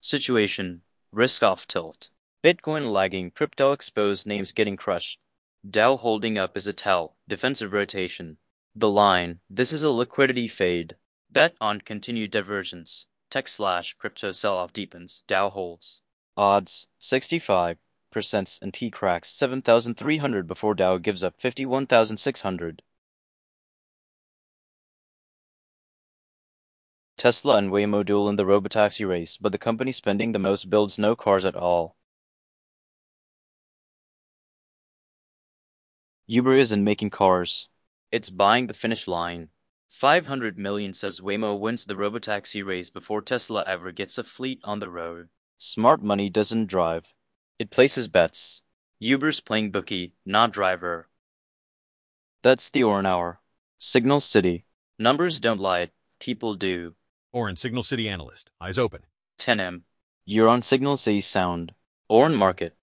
Situation. Risk off tilt. Bitcoin lagging, crypto exposed, names getting crushed. Dow holding up is a tell, defensive rotation. The line. This is a liquidity fade. Bet on continued divergence. Tech/crypto sell-off deepens. Dow holds. Odds 65%. And P cracks 7,300 before Dow gives up 51,600. Tesla and Waymo duel in the robotaxi race, but the company spending the most builds no cars at all. Uber isn't making cars. It's buying the finish line. 500 million says Waymo wins the robotaxi race before Tesla ever gets a fleet on the road. Smart money doesn't drive. It places bets. Uber's playing bookie, not driver. That's the Oren Hour. Signal City. Numbers don't lie, people do. Oren, Signal City analyst. Eyes open. 10M. You're on Signal City Sound. Oren Market.